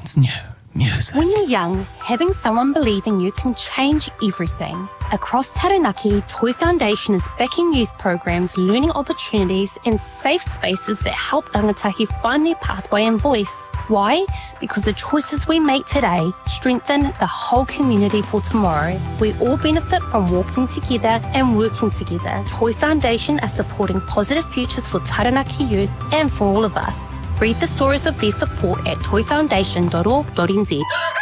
It's new music. When you're young, having someone believe in you can change everything. Across Taranaki, Toi Foundation is backing youth programs, learning opportunities and safe spaces that help rangatahi find their pathway and voice. Why? Because the choices we make today strengthen the whole community for tomorrow. We all benefit from walking together and working together. Toi Foundation are supporting positive futures for Taranaki youth and for all of us. Read the stories of their support at toifoundation.org.nz.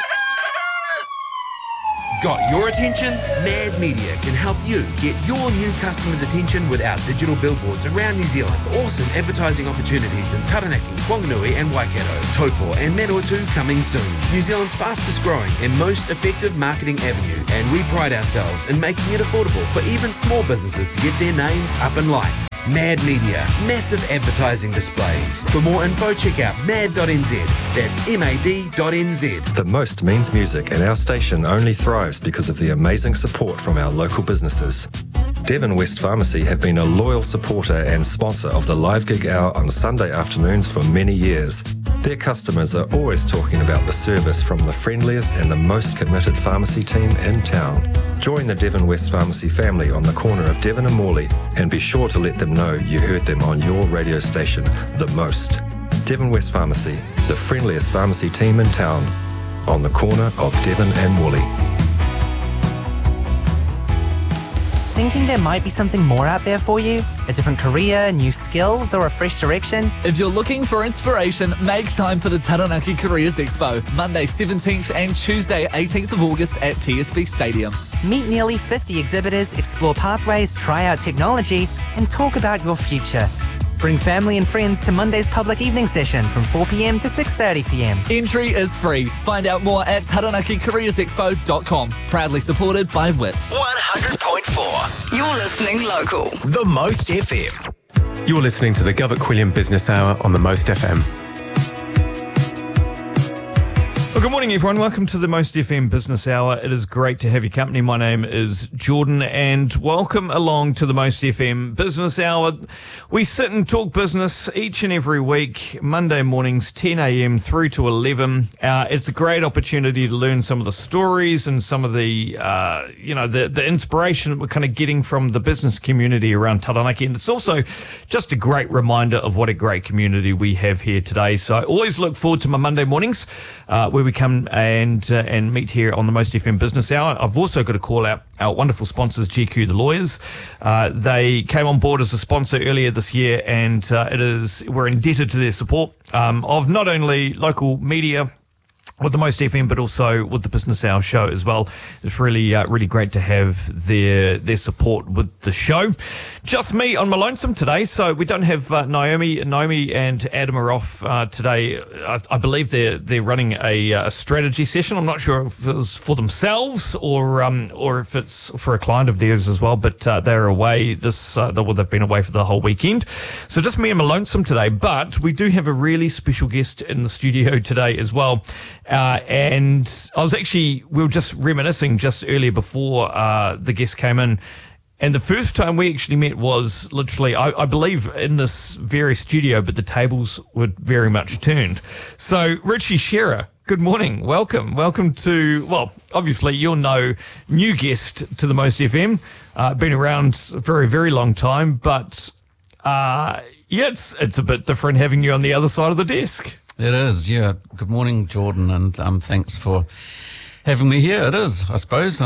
Got your attention? Mad Media can help you get your new customers' attention with our digital billboards around New Zealand. Awesome advertising opportunities in Taranaki, Whanganui and Waikato, Taupo and Manawatu coming soon. New Zealand's fastest growing and most effective marketing avenue, and we pride ourselves in making it affordable for even small businesses to get their names up in lights. Mad Media, massive advertising displays. For more info, check out mad.nz. That's mad.nz. The most means music, and our station only thrives because of the amazing support from our local businesses. Devon West Pharmacy have been a loyal supporter and sponsor of the Live Gig Hour on Sunday afternoons for many years. Their customers are always talking about the service from the friendliest and the most committed pharmacy team in town. Join the Devon West Pharmacy family on the corner of Devon and Morley, and be sure to let them know you heard them on your radio station, The Most. Devon West Pharmacy, the friendliest pharmacy team in town, on the corner of Devon and Morley. Thinking there might be something more out there for you? A different career, new skills, or a fresh direction? If you're looking for inspiration, make time for the Taranaki Careers Expo, Monday 17th and Tuesday 18th of August at TSB Stadium. Meet nearly 50 exhibitors, explore pathways, try out technology, and talk about your future. Bring family and friends to Monday's public evening session from 4 p.m. to 6:30 p.m. Entry is free. Find out more at taranaki-careersexpo.com. Proudly supported by WIT. 100.4. You're listening local. The Most FM. You're listening to the Govett Quilliam Business Hour on the Most FM. Well, good morning, everyone. Welcome to the Most FM Business Hour. It is great to have your company. My name is Jordan, and welcome along to the Most FM Business Hour. We sit and talk business each and every week, Monday mornings, 10 a.m. through to 11. It's a great opportunity to learn some of the stories and some of the, the inspiration that we're kind of getting from the business community around Taranaki. And it's also just a great reminder of what a great community we have here today. So I always look forward to my Monday mornings, where we come and meet here on the Most FM Business Hour. I've also got to call out our wonderful sponsors, GQ the Lawyers. They came on board as a sponsor earlier this year, and we're indebted to their support of not only local media with the Most FM, but also with the Business Hour show as well. It's really great to have their support with the show. Just me on my lonesome today, so we don't have Naomi and Adam are off today. I believe they're running a strategy session. I'm not sure if it was for themselves or if it's for a client of theirs as well, but they're away they've been away for the whole weekend. So just me and my lonesome today, but we do have a really special guest in the studio today as well. And we were just reminiscing just earlier before the guest came in. And the first time we actually met was literally, I believe, in this very studio, but the tables were very much turned. So, Richie Shearer, good morning. Welcome to, well, obviously you're no new guest to the Most FM. Been around a very, very long time, but it's a bit different having you on the other side of the desk. It is, yeah. Good morning, Jordan, and thanks for having me here. It is, I suppose.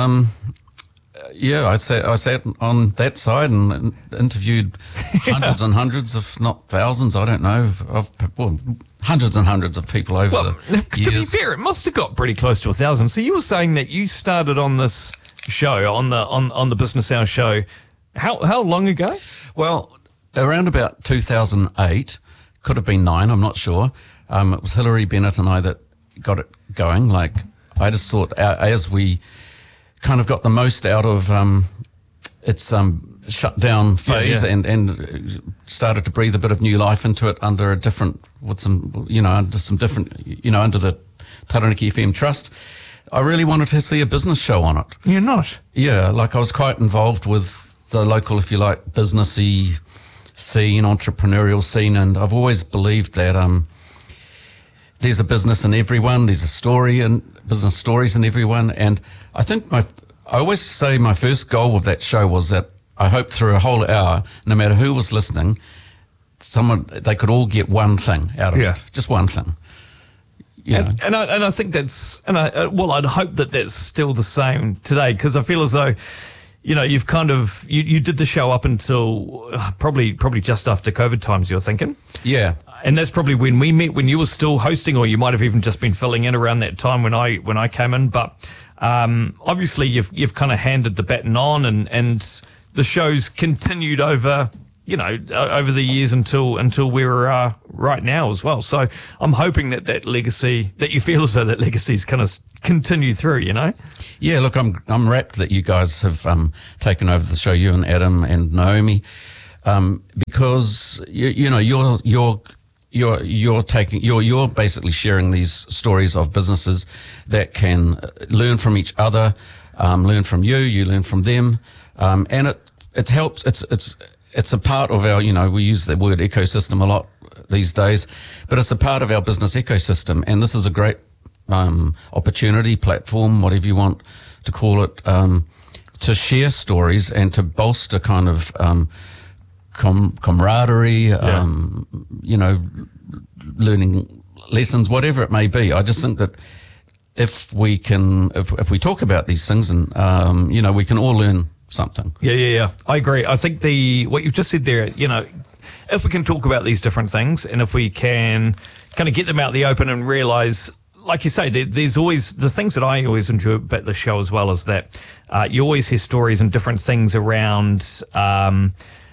I sat on that side and interviewed hundreds and hundreds, if not thousands, I don't know, hundreds and hundreds of people over the years. To be fair, it must have got pretty close to 1,000. So you were saying that you started on this show, on the Business Hour show, how long ago? Well, around about 2008, could have been 9, I'm not sure. It was Hilary Bennett and I that got it going. Like, I just thought, as we kind of got the most out of its shutdown phase and started to breathe a bit of new life into it under the Taranaki FM Trust, I really wanted to see a business show on it. You're not? Yeah, like I was quite involved with the local, if you like, businessy scene, entrepreneurial scene, and I've always believed that there's a business in everyone. There's a story and business stories in everyone. And I think I always say my first goal with that show was that I hope through a whole hour, no matter who was listening, they could all get one thing out of it, just one thing. And I think that's, I'd hope that that's still the same today, because I feel as though, you've kind of, you did the show up until probably just after COVID times, you're thinking. Yeah. And that's probably when we met, when you were still hosting, or you might have even just been filling in around that time when I came in. But obviously you've kind of handed the baton on, and the show's continued over the years until we're right now as well. So I'm hoping that legacy, that you feel as though that legacy's kind of continue through, Yeah, look, I'm rapt that you guys have taken over the show, you and Adam and Naomi, because you're basically sharing these stories of businesses that can learn from each other, learn from you learn from them, and it helps. It's a part of our, we use the word ecosystem a lot these days, but it's a part of our business ecosystem, and this is a great opportunity, platform, whatever you want to call it, to share stories and to bolster kind of camaraderie, learning lessons, whatever it may be. I just think that if we talk about these things, and we can all learn something. Yeah. I agree. I think what you've just said there, if we can talk about these different things, and if we can kind of get them out in the open and realize, like you say, there's always the things that I always enjoy about the show as well, is that you always hear stories and different things around, stories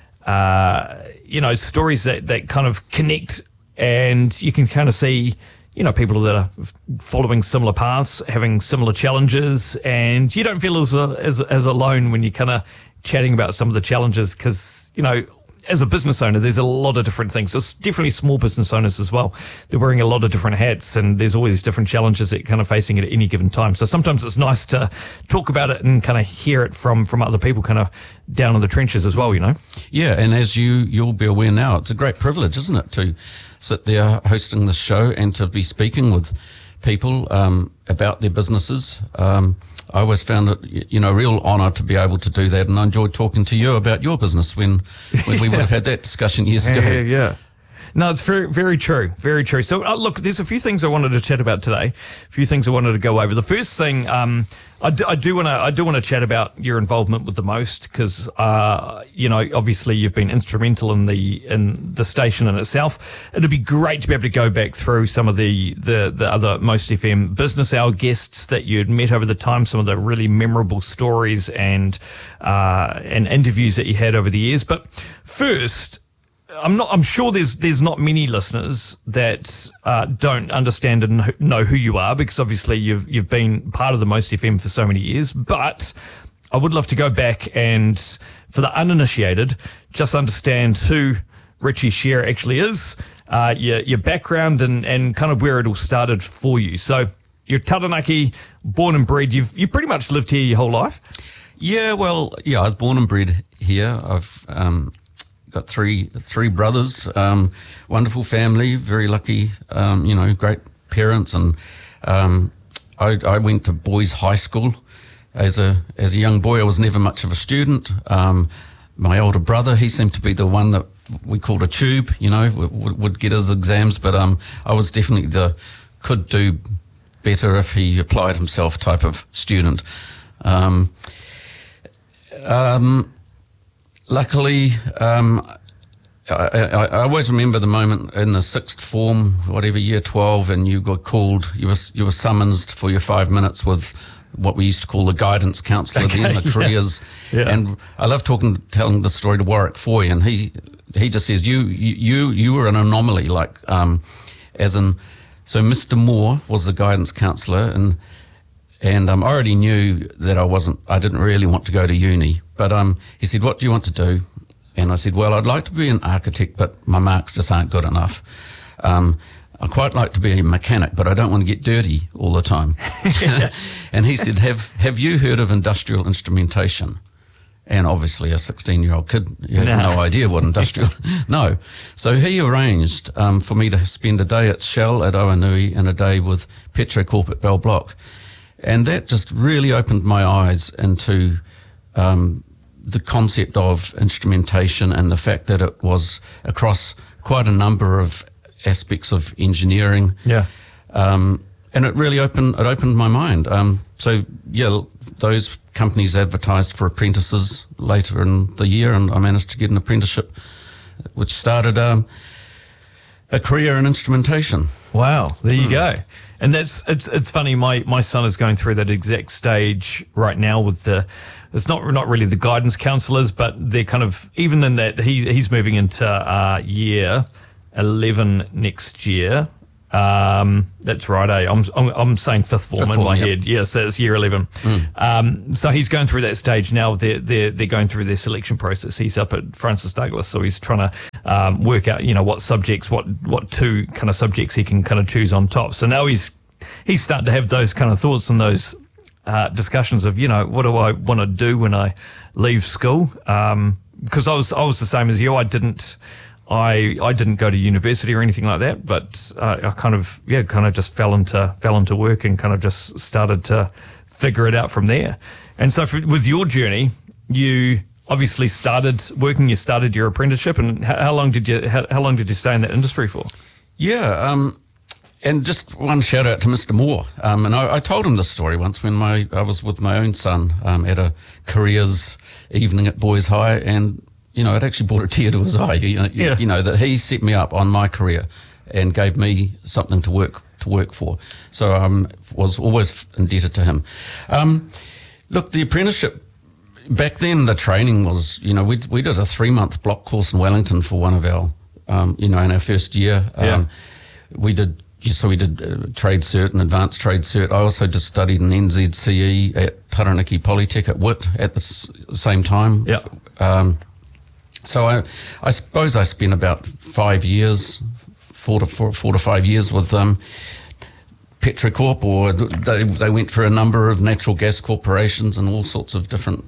that kind of connect, and you can kind of see, people that are following similar paths, having similar challenges, and you don't feel as alone when you're kind of chatting about some of the challenges, because, as a business owner, there's a lot of different things. There's definitely small business owners as well. They're wearing a lot of different hats, and there's always different challenges that you're kind of facing at any given time. So sometimes it's nice to talk about it and kind of hear it from other people kind of down in the trenches as well, Yeah, and as you'll be aware now, it's a great privilege, isn't it, to sit there hosting this show and to be speaking with people about their businesses. I always found it, a real honour to be able to do that, and I enjoyed talking to you about your business when we would have had that discussion years ago. Yeah. No, it's very, very true. Very true. So, look, there's a few things I wanted to chat about today. A few things I wanted to go over. The first thing, I do want to chat about your involvement with The Most, because obviously you've been instrumental in the station in itself. It'd be great to be able to go back through some of the other Most FM Business Hour guests that you'd met over the time, some of the really memorable stories and interviews that you had over the years. But first, I'm sure there's not many listeners that don't understand and know who you are, because obviously you've been part of the Most FM for so many years. But I would love to go back and, for the uninitiated, just understand who Richie Shearer actually is, your background, and kind of where it all started for you. So you're Taranaki, born and bred. You've pretty much lived here your whole life. Yeah, well, I was born and bred here. I've got three brothers, wonderful family, very lucky, great parents, and I went to boys' high school as a young boy. I was never much of a student. My older brother, he seemed to be the one that we called a tube, would get his exams, but I was definitely could do better if he applied himself type of student. Luckily, I always remember the moment in the sixth form, whatever, year 12, and you got called, you were summoned for your 5 minutes with what we used to call the guidance counsellor, then the careers. Yeah. And I love telling the story to Warwick Foy, and he just says, you were an anomaly, so Mr. Moore was the guidance counsellor, and I already knew that I didn't really want to go to uni, but he said, what do you want to do? And I said, well, I'd like to be an architect, but my marks just aren't good enough. I quite like to be a mechanic, but I don't want to get dirty all the time. And he said, have you heard of industrial instrumentation? And obviously a 16-year-old kid, you have no idea what industrial... No. So he arranged for me to spend a day at Shell at Oanui and a day with Petrocorp at Bell Block. And that just really opened my eyes into the concept of instrumentation and the fact that it was across quite a number of aspects of engineering. Yeah. And it really opened my mind. So, yeah, those companies advertised for apprentices later in the year, and I managed to get an apprenticeship, which started a career in instrumentation. Wow, there you go. And it's funny. My son is going through that exact stage right now with it's not really the guidance counsellors, but they're kind of, even in that he's moving into year 11 next year. That's right. I'm saying fifth form in my head. Yeah, so it's year 11. So he's going through that stage now. They're going through their selection process. He's up at Francis Douglas, so he's trying to work out, what subjects, what two kind of subjects he can kind of choose on top. So now he's starting to have those kind of thoughts and those discussions of, what do I want to do when I leave school? Because I was the same as you. I didn't go to university or anything like that, but I kind of just fell into work and kind of just started to figure it out from there. And so with your journey, you obviously started working. You started your apprenticeship, and how long did you stay in that industry for? Yeah, and just one shout out to Mr. Moore. And I told him this story once when I was with my own son at a careers evening at Boys High, and it actually brought a tear to his eye. That he set me up on my career and gave me something to work for. So I was always indebted to him. Look, the apprenticeship back then, the training was, we did a 3-month block course in Wellington for one of our, in our first year. We did trade cert and advanced trade cert. I also just studied an NZCE at Taranaki Polytech at WIT at the same time. Yeah. So I suppose I spent about 5 years, 4 to 5 years with Petrocorp, or they went through a number of natural gas corporations and all sorts of different,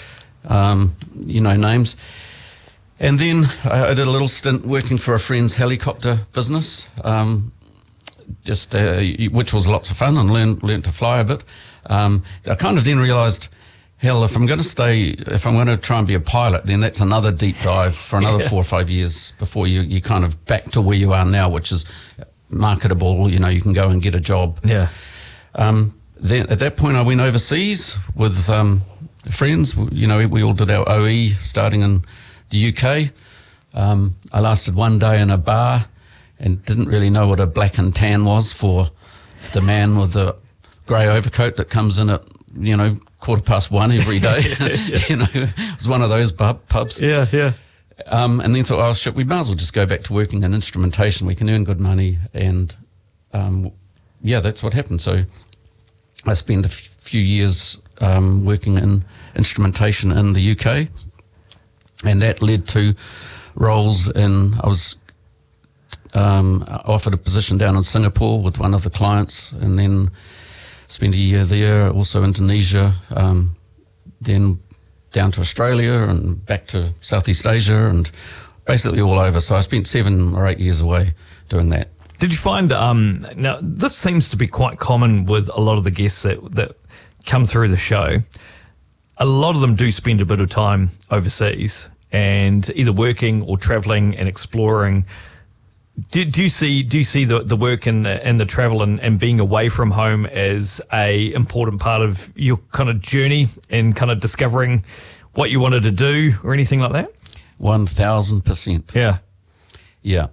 names. And then I did a little stint working for a friend's helicopter business, which was lots of fun, and learned to fly a bit. I kind of then realised, hell, if I'm going to try and be a pilot, then that's another deep dive for another 4 or 5 years before you kind of back to where you are now, which is marketable. You can go and get a job. Yeah. Then at that point, I went overseas with friends. We all did our OE starting in the UK. I lasted one day in a bar and didn't really know what a black and tan was for the man with the grey overcoat that comes in at 1:15 every day. It was one of those pubs. Yeah. And then thought, shit, we might as well just go back to working in instrumentation. We can earn good money. And that's what happened. So I spent a few years working in instrumentation in the UK, and that led to roles I was offered a position down in Singapore with one of the clients, and then spent a year there, also Indonesia, then down to Australia and back to Southeast Asia, and basically all over. So I spent 7 or 8 years away doing that. Did you find, now this seems to be quite common with a lot of the guests that come through the show. A lot of them do spend a bit of time overseas and either working or travelling and exploring. Do you see the work and the travel and being away from home as a important part of your kind of journey and kind of discovering what you wanted to do or anything like that? 1000%. Yeah. Yeah.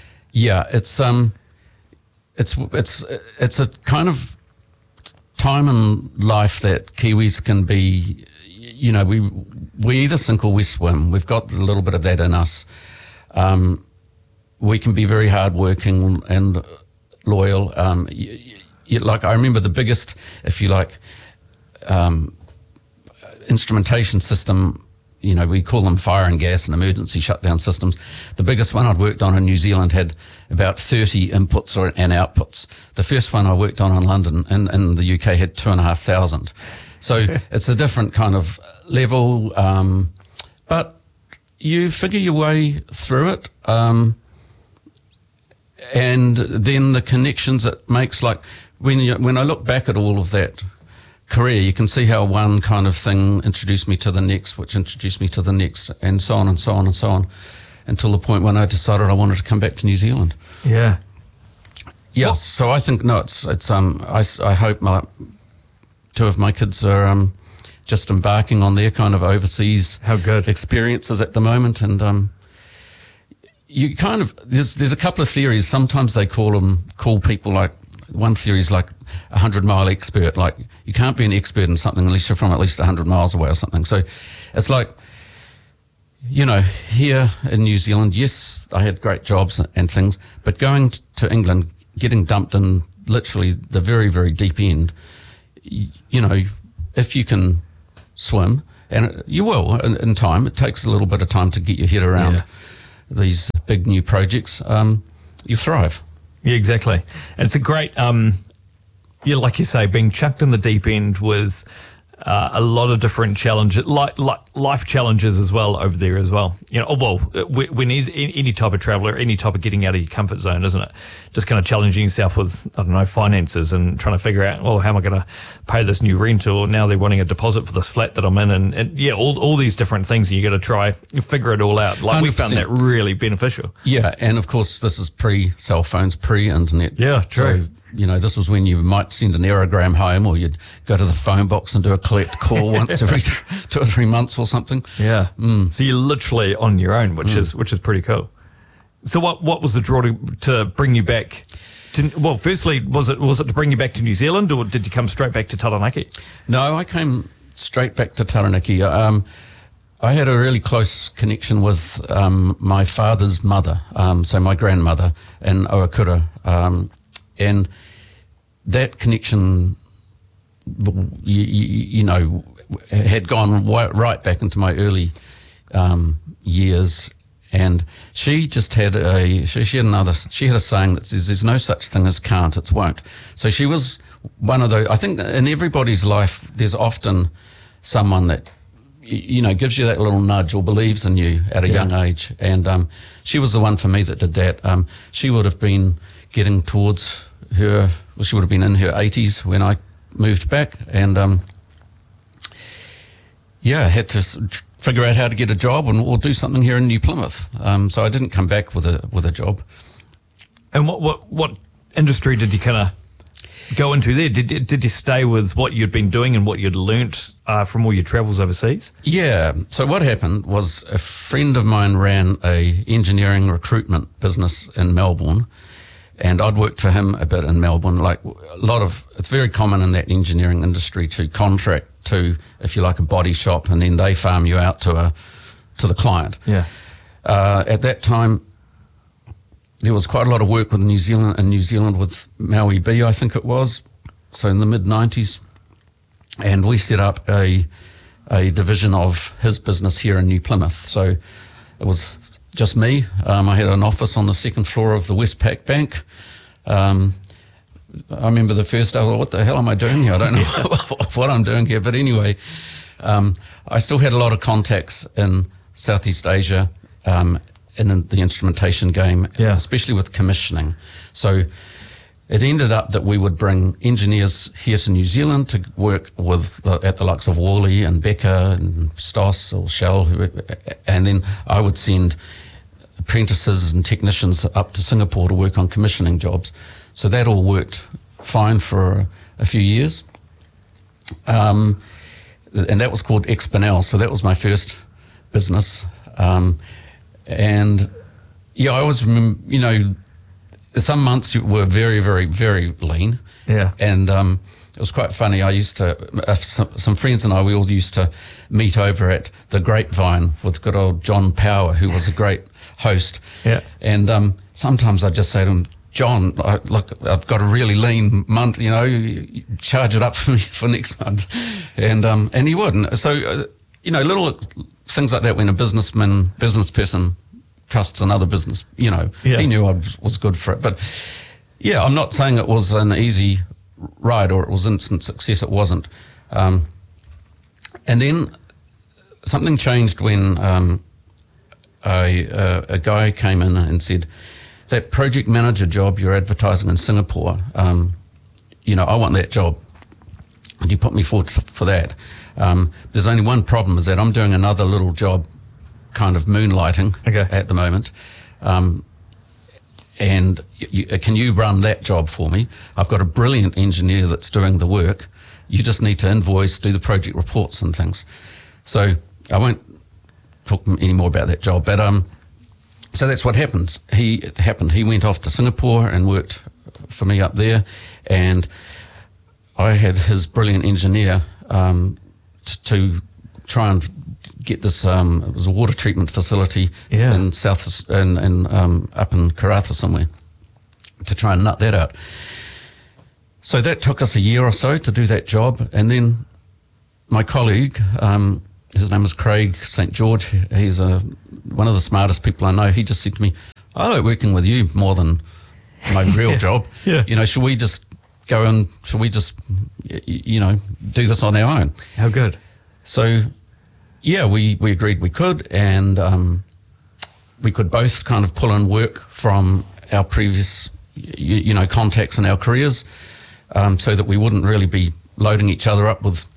It's a kind of time in life that Kiwis can be. We either sink or we swim. We've got a little bit of that in us. We can be very hardworking and loyal. Like I remember the biggest, if you like, instrumentation system. We call them fire and gas and emergency shutdown systems. The biggest one I'd worked on in New Zealand had about 30 inputs and outputs. The first one I worked on in London and in the UK had 2,500. So it's a different kind of level, but you figure your way through it. And then the connections it makes, like when I look back at all of that career, you can see how one kind of thing introduced me to the next, which introduced me to the next, and so on and so on and so on, until the point when I decided I wanted to come back to New Zealand. Yeah. Yeah. So I think I hope two of my kids are just embarking on their kind of overseas experiences at the moment, and you kind of there's a couple of theories. Sometimes they call people, like one theory is like 100-mile expert. Like you can't be an expert in something unless you're from at least 100 miles away or something. So it's like, you know, here in New Zealand, yes, I had great jobs and things, but going to England, getting dumped in literally the very, very deep end, you know, if you can swim, and you will in time, it takes a little bit of time to get your head around these big new projects, you thrive. Yeah, exactly. It's a great, like you say, being chucked in the deep end with a lot of different challenges, like life challenges as well over there as well. You know, when any type of traveller, any type of getting out of your comfort zone, isn't it? Just kind of challenging yourself with, I don't know, finances and trying to figure out, well, how am I going to pay this new rent, or now they're wanting a deposit for this flat that I'm in, and yeah, all these different things, and you got to try and figure it all out. Like 100%. We found that really beneficial. Yeah, and of course this is pre-cell phones, pre-internet. Yeah, true. So, you know, this was when you might send an aerogram home, or you'd go to the phone box and do a collect call once every 2 or 3 months or something. Yeah. So you're literally on your own, which is pretty cool. So what was the draw to bring you back? Well, firstly, was it to bring you back to New Zealand, or did you come straight back to Taranaki? No, I came straight back to Taranaki. I had a really close connection with my father's mother, so my grandmother in Ohakura. And that connection, you know, had gone right back into my early years. And she just had a saying that says, there's no such thing as can't, it's won't. So she was one of those. I think in everybody's life, there's often someone that, you know, gives you that little nudge or believes in you at a young age. And she was the one for me that did that. She would have been getting towards she would have been in her 80s when I moved back, and had to figure out how to get a job or do something here in New Plymouth. So I didn't come back with a job. And what industry did you kind of go into there? Did you stay with what you'd been doing and what you'd learnt from all your travels overseas? Yeah. So what happened was a friend of mine ran a engineering recruitment business in Melbourne. And I'd worked for him a bit in Melbourne. Like it's very common in that engineering industry to contract to, if you like, a body shop, and then they farm you out to the client. Yeah. At that time, there was quite a lot of work with New Zealand with Maui B, I think it was. So in the mid-90s, and we set up a division of his business here in New Plymouth. So it was just me. I had an office on the second floor of the Westpac Bank. I remember the first day, I thought, what the hell am I doing here? I don't know what I'm doing here. But anyway, I still had a lot of contacts in Southeast Asia, in the instrumentation game, especially with commissioning. So it ended up that we would bring engineers here to New Zealand to work with at the likes of Worley and Becker and Stoss or Shell, and then I would send apprentices and technicians up to Singapore to work on commissioning jobs. So that all worked fine for a few years. And that was called Exponel. So that was my first business. And I always remember, you know, some months were very, very, very lean. Yeah. And it was quite funny. I used to, some friends and we all used to meet over at the Grapevine with good old John Power, who was a great host. Yeah. And sometimes I'd just say to him, John, look, I've got a really lean month, you know, you charge it up for me for next month. And he would. And so, you know, little things like that when a business person trusts another business, you know, he knew I was good for it. But I'm not saying it was an easy ride or it was instant success. It wasn't. And then something changed when a guy came in and said, that project manager job you're advertising in Singapore, I want that job. And you put me forward for that. There's only one problem, is that I'm doing another little job, kind of moonlighting at the moment. And can you run that job for me? I've got a brilliant engineer that's doing the work. You just need to invoice, do the project reports and things. So I won't talk any more about that job. But so that's what happened. He went off to Singapore and worked for me up there. And I had his brilliant engineer to try and get this. It was a water treatment facility in up in Karratha somewhere, to try and nut that out. So that took us a year or so to do that job, and then my colleague, his name is Craig St. George. He's one of the smartest people I know. He just said to me, "I like working with you more than my real job. Should we just go and do this on our own?" How good. So, we agreed we could, and we could both kind of pull in work from our previous, contacts in our careers, so that we wouldn't really be loading each other up with,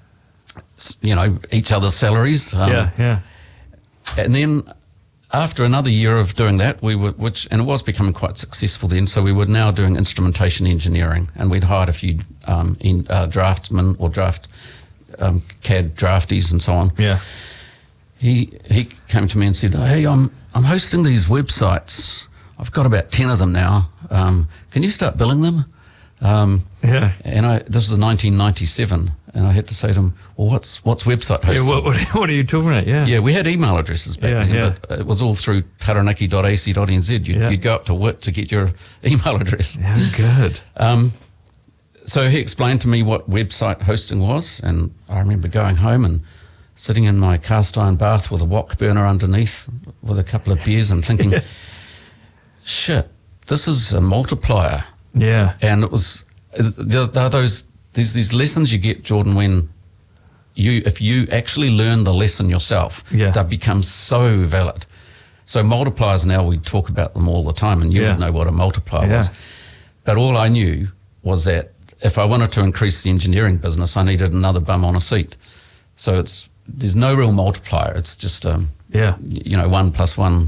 each other's salaries. And then after another year of doing that, and it was becoming quite successful then, so we were now doing instrumentation engineering, and we'd hired a few draftsmen or CAD drafties and so on. Yeah. He came to me and said, "Hey, I'm hosting these websites. I've got about 10 of them now. Can you start billing them?" And this was 1997, and I had to say to him, "Well, what's website hosting?" Yeah, what are you talking about? Yeah. Yeah, we had email addresses back then, but it was all through taranaki.ac.nz. You'd go up to WIT to get your email address. Yeah, good. So he explained to me what website hosting was, and I remember going home and sitting in my cast iron bath with a wok burner underneath with a couple of beers and thinking, shit, this is a multiplier. Yeah. And it was, there's these lessons you get, Jordan, when if you actually learn the lesson yourself, they become so valid. So multipliers now, we talk about them all the time, and you would know what a multiplier was. But all I knew was that if I wanted to increase the engineering business, I needed another bum on a seat. So there's no real multiplier. It's just 1 + 1.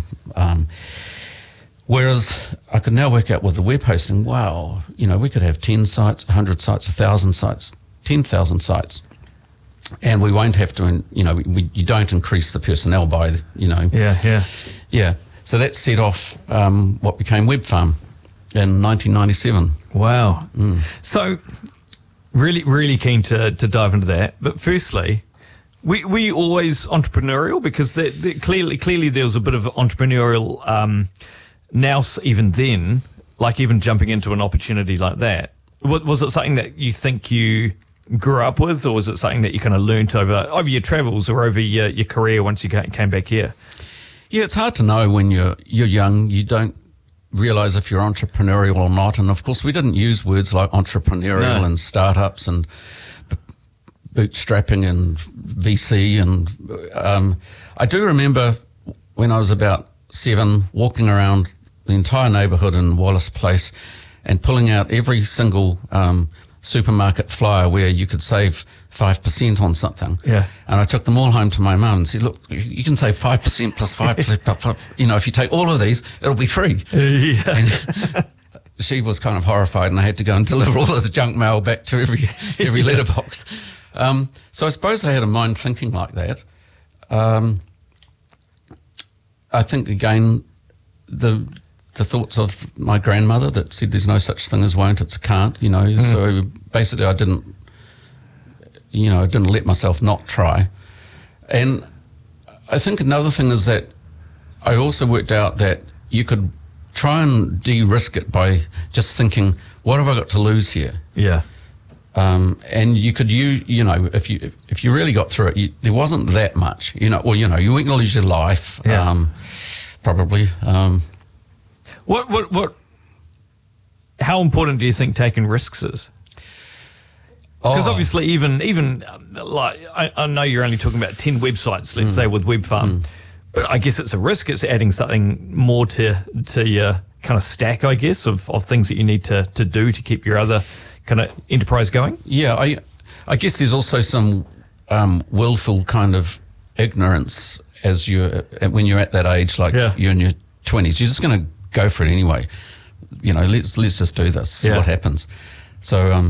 Whereas I could now work out with the web hosting, wow, we could have 10 sites, 100 sites, 1,000 sites, 10,000 sites. And we won't have to, you don't increase the personnel by, Yeah. So that set off what became Webfarm in 1997. Wow. So really, really keen to dive into that. But firstly, were you always entrepreneurial? Because clearly there was a bit of entrepreneurial now, even then, like even jumping into an opportunity like that. Was it something that you think you grew up with, or was it something that you kind of learnt over your travels or over your career once you came back here? Yeah, it's hard to know when you're young. You don't realise if you're entrepreneurial or not. And of course, we didn't use words like entrepreneurial and startups and bootstrapping and VC. And I do remember when I was about 7, walking around the entire neighbourhood in Wallace Place and pulling out every single supermarket flyer where you could save 5% on something. Yeah. And I took them all home to my mum and said, "Look, you can save 5% plus 5%. If you take all of these, it'll be free." Yeah. And she was kind of horrified, and I had to go and deliver all this junk mail back to every letterbox. So I suppose I had a mind thinking like that. I think, again, the thoughts of my grandmother that said there's no such thing as won't, it's can't, So basically I didn't let myself not try. And I think another thing is that I also worked out that you could try and de-risk it by just thinking, what have I got to lose here? Yeah. And you could if you really got through it, there wasn't that much, you weren't going to lose your life, probably. How important do you think taking risks is? Because obviously, even like I know you're only talking about 10 websites, let's say, with Webfarm, but I guess it's a risk. It's adding something more to your kind of stack, I guess, of things that you need to do to keep your other kind of enterprise going. Yeah, I guess there's also some willful kind of ignorance when you're at that age, like you're in your 20s. You're just going to go for it anyway. Let's just do this, see what happens. So,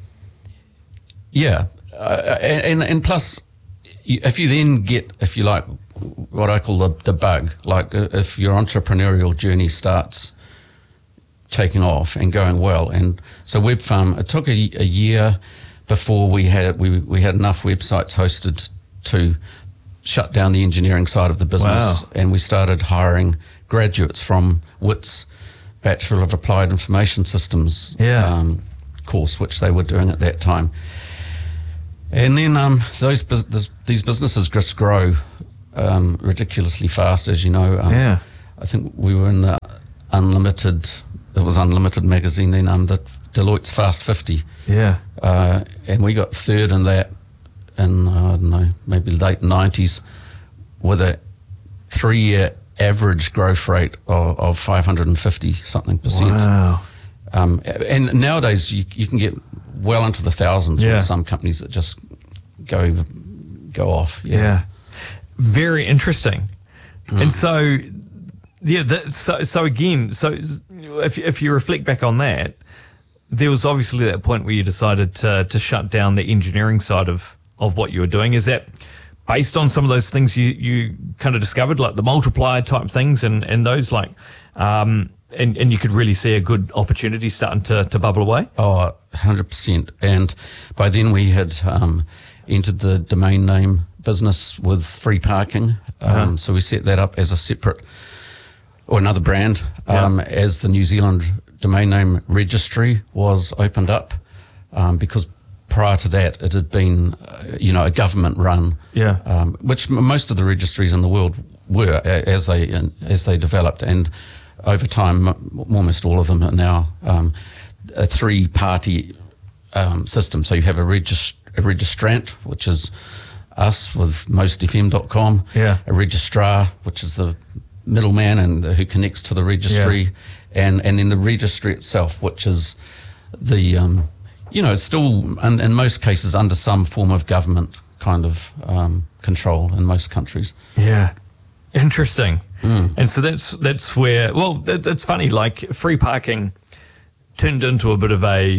and plus, if you then get, if you like, what I call the bug, like if your entrepreneurial journey starts taking off and going well, and so Webfarm, it took a year before we had enough websites hosted to shut down the engineering side of the business, and we started hiring graduates from WITS Bachelor of Applied Information Systems course, which they were doing at that time. And then these businesses just grow ridiculously fast, as you know. I think we were in the Unlimited magazine then, the Deloitte's Fast 50. And we got third in that in, I don't know, maybe late 90s, with a 3-year average growth rate of 550-something%. Wow. And nowadays you can get well into the thousands with some companies that just go off. Very interesting. And so again, if you reflect back on that, there was obviously that point where you decided to shut down the engineering side of what you were doing. Is that based on some of those things you kind of discovered, like the multiplier type things and those, like, and you could really see a good opportunity starting to bubble away? Oh, 100%. And by then we had entered the domain name business with Free Parking. So we set that up as a separate, or another brand, as the New Zealand Domain Name Registry was opened up, because prior to that it had been, a government run, which most of the registries in the world were as they developed, and over time almost all of them are now a three-party system. So you have a registrant, which is us with mostfm.com, a registrar, which is the middleman and who connects to the registry, and then the registry itself, which is the it's still in most cases under some form of government kind of control in most countries. Interesting. And so that's where, well, it's funny, like Free Parking turned into a bit of a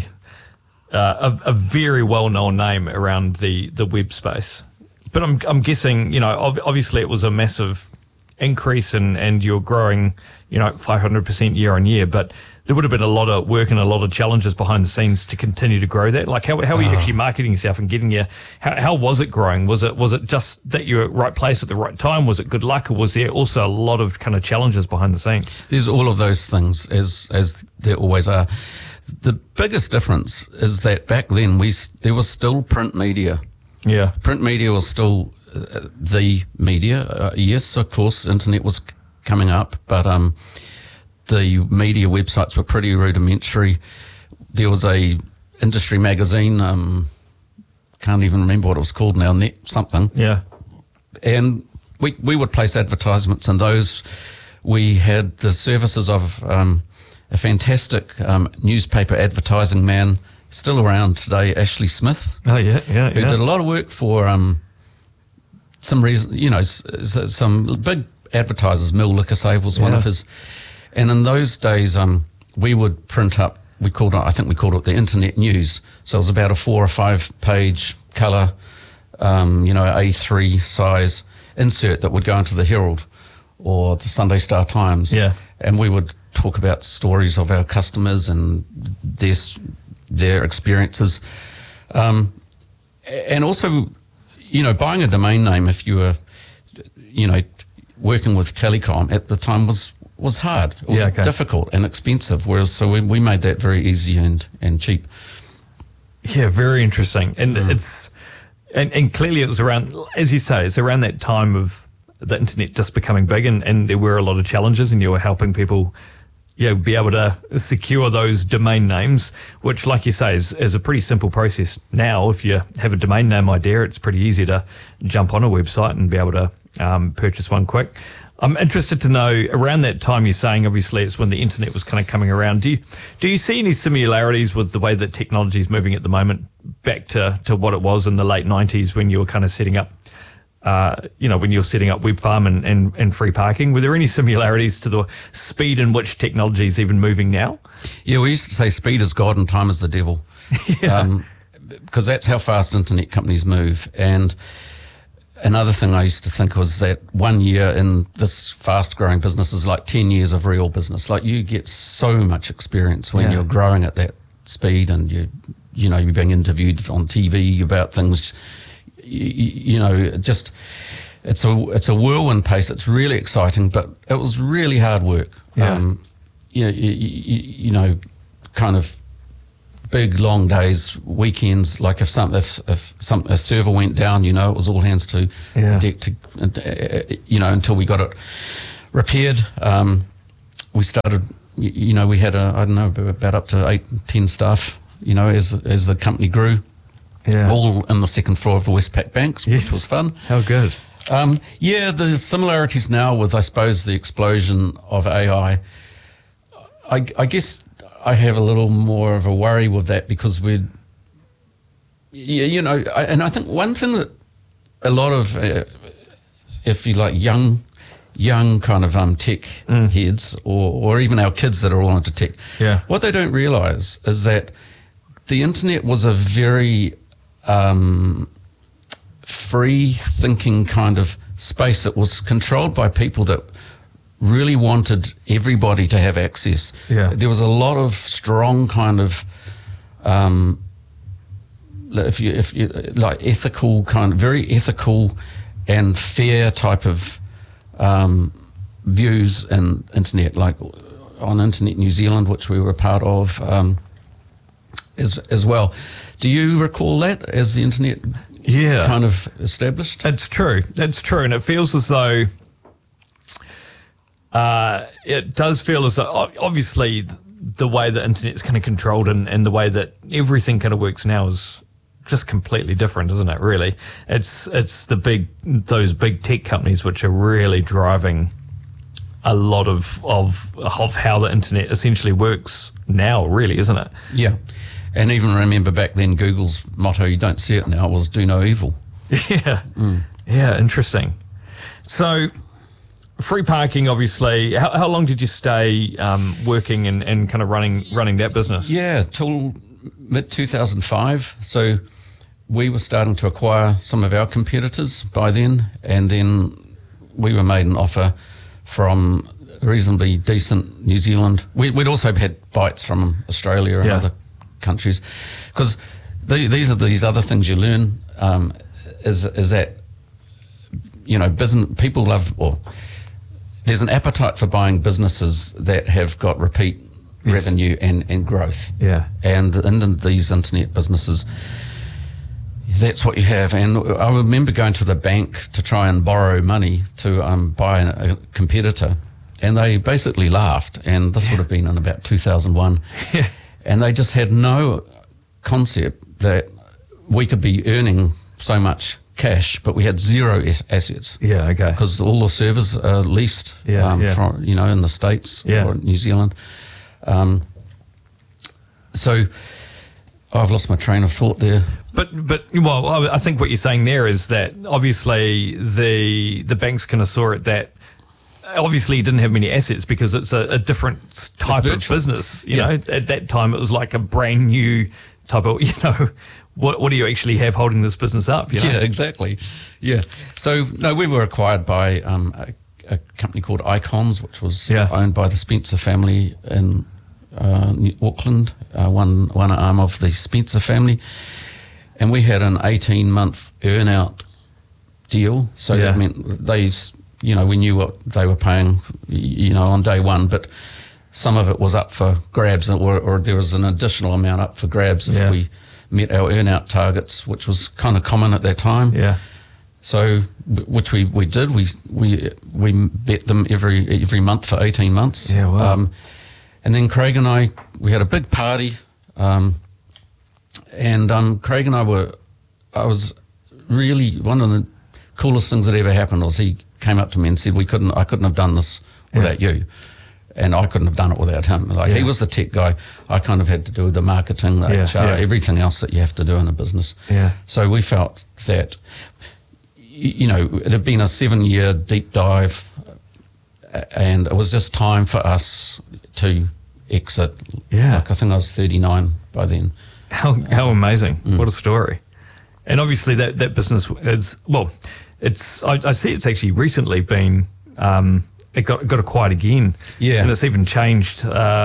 very well-known name around the web space. But I'm guessing, obviously it was a massive increase and you're growing, 500% year on year, but there would have been a lot of work and a lot of challenges behind the scenes to continue to grow that. Like how are you actually marketing yourself and getting how was it growing? Was it just that you were at the right place at the right time? Was it good luck, or was there also a lot of kind of challenges behind the scenes? There's all of those things, as there always are. The biggest difference is that back then there was still print media. Print media was still the media. Yes, of course, internet was coming up, but the media websites were pretty rudimentary. There was a industry magazine, can't even remember what it was called now, Net something. And we would place advertisements in those. We had the services of a fantastic newspaper advertising man, still around today, Ashley Smith. Who did a lot of work for some reason, some big advertisers. Mill Liquor Save was one of his. And in those days, we would print up, I think we called it the Internet News. So it was about a 4 or 5 page colour, A3 size insert that would go into the Herald or the Sunday Star Times. And we would talk about stories of our customers and their experiences. And also, buying a domain name, if you were, working with telecom at the time was hard. It was difficult and expensive, so we made that very easy and cheap. Very interesting. And it's and clearly it was around, as you say, it's around that time of the internet just becoming big, and there were a lot of challenges, and you were helping people be able to secure those domain names, which, like you say, is a pretty simple process now. If you have a domain name idea, it's pretty easy to jump on a website and be able to purchase one quick. I'm interested to know, around that time you're saying, obviously, it's when the internet was kind of coming around. Do you see any similarities with the way that technology is moving at the moment back to what it was in the late 90s when you were kind of setting up, when you're setting up Webfarm and free parking? Were there any similarities to the speed in which technology is even moving now? Yeah, we used to say speed is God and time is the devil. Because that's how fast internet companies move. And another thing I used to think was that 1 year in this fast-growing business is like 10 years of real business. Like, you get so much experience when you're growing at that speed, and you're being interviewed on TV about things. Just it's a whirlwind pace. It's really exciting, but it was really hard work. Kind of big long days, weekends. Like if a server went down, it was all hands to the deck until we got it repaired. We started, we had about up to 8-10 staff. As the company grew. Yeah. All in the second floor of the Westpac Banks, which was fun. How good. The similarities now with, I suppose, the explosion of AI, I guess I have a little more of a worry with that, because and I think one thing that a lot of, if you like, young kind of tech heads, or even our kids that are all into tech, what they don't realise is that the internet was a very free-thinking kind of space that was controlled by people that really wanted everybody to have access. Yeah. There was a lot of strong kind of, if you like, ethical kind of, very ethical and fair type of views in internet, like on Internet New Zealand, which we were a part of as well. Do you recall that as the internet kind of established? It's true. And it feels as though it does feel as though, obviously, the way the internet's kind of controlled and the way that everything kind of works now is just completely different, isn't it, really? It's those big tech companies which are really driving a lot of how the internet essentially works now, really, isn't it? Yeah. And even remember back then, Google's motto, you don't see it now, was do no evil. Yeah. Yeah, interesting. So, free parking, obviously. How long did you stay working and kind of running that business? Yeah, till mid-2005. So, we were starting to acquire some of our competitors by then, and then we were made an offer from a reasonably decent New Zealand. We'd also had bites from Australia and other countries, because these are these other things you learn, is that business people love, or there's an appetite for buying businesses that have got repeat revenue and growth. Yeah, and in these internet businesses, that's what you have. And I remember going to the bank to try and borrow money to buy a competitor, and they basically laughed. And this would have been in about 2001. Yeah. And they just had no concept that we could be earning so much cash, but we had zero assets. Yeah, okay. Because all the servers are leased, from, in the States or New Zealand. So I've lost my train of thought there. But I think what you're saying there is that obviously the banks kind of saw it that obviously you didn't have many assets because it's a different type of business. You know, at that time it was like a brand new type of, what do you actually have holding this business up? Yeah, exactly. Yeah. So, no, we were acquired by a company called Icons, which was owned by the Spencer family in Auckland, one arm of the Spencer family. And we had an 18-month earn-out deal. So that meant we knew what they were paying, on day one, but some of it was up for grabs, or there was an additional amount up for grabs if we met our earn-out targets, which was kind of common at that time. Yeah. So, which we did. We bet them every month for 18 months. Yeah, wow. And then Craig and we had a big party, and Craig and I was really, one of the coolest things that ever happened was he came up to me and said, I couldn't have done this without you. And I couldn't have done it without him. He was the tech guy. I kind of had to do the marketing, the HR, everything else that you have to do in a business. Yeah. So we felt that, it had been a 7-year deep dive, and it was just time for us to exit. Yeah. I think I was 39 by then. How amazing. What a story. And obviously that business is, I see it's actually recently been, it got acquired again. Yeah. And it's even changed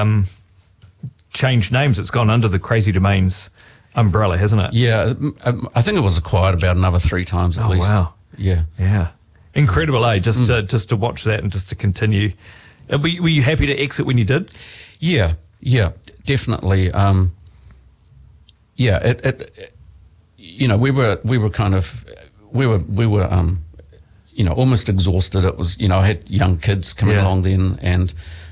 names. It's gone under the Crazy Domains umbrella, hasn't it? Yeah. I think it was acquired about another 3 times at least. Oh, wow. Yeah. Yeah. Incredible, eh? Just to watch that and just to continue. Were you happy to exit when you did? Yeah, definitely. We were almost exhausted. It was, I had young kids coming along then, and